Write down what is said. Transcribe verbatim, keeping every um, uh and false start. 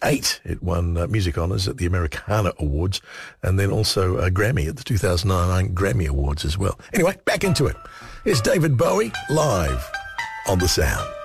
eight, it won uh, Music Honours at the Americana Awards and then also a Grammy at the two thousand nine Grammy Awards as well. Anyway, back into it. Here's David Bowie live on The Sound.